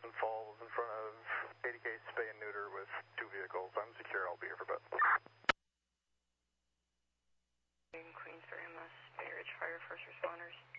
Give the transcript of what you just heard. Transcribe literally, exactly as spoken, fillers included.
Falls in front of K D K Spay and Neuter with two vehicles. I'm secure. I'll be here for a bit. In Queensbury, M S, Bay Ridge Fire, first responders.